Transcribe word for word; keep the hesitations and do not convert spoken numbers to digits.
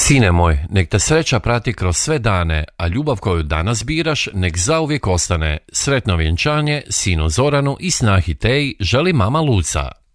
Sine moj, nek te sreća prati kroz sve dane, a ljubav koju danas biraš nek zauvijek ostane. Sretno vjenčanje, sinu Zoranu i snahi Teji želi mama Luca.